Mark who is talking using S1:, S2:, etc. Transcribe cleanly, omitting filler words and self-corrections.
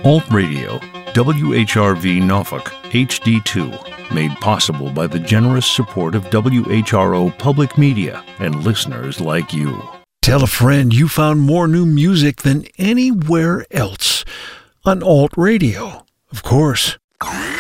S1: Alt Radio, WHRV Norfolk, HD2, made possible by the generous support of WHRO Public Media and listeners like you.
S2: Tell a friend you found more new music than anywhere else on Alt Radio, of course.